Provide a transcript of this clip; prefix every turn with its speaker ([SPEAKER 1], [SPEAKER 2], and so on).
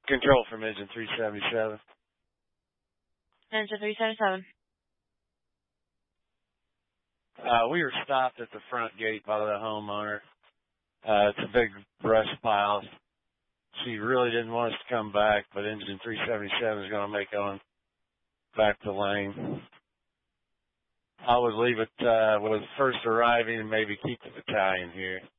[SPEAKER 1] Control from engine 377.
[SPEAKER 2] Engine 377.
[SPEAKER 1] We were stopped at the front gate by the homeowner. It's a big brush pile. She really didn't want us to come back, but engine 377 is going to make on back to lane. I would leave it with first arriving and maybe keep the battalion here.